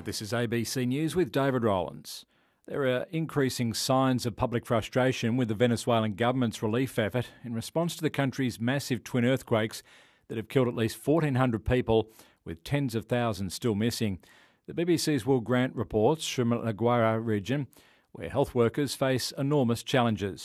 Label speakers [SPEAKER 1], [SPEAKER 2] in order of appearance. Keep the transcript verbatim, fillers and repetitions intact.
[SPEAKER 1] This is A B C News with David Rowlands. There are increasing signs of public frustration with the Venezuelan government's relief effort in response to the country's massive twin earthquakes that have killed at least fourteen hundred people, with tens of thousands still missing. The B B C's Will Grant reports from La Guaira region, where health workers face enormous challenges.